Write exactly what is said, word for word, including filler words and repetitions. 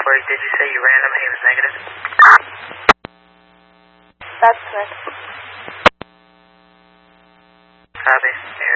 laboratory. Did you say you ran him and he was negative? That's correct. Copy.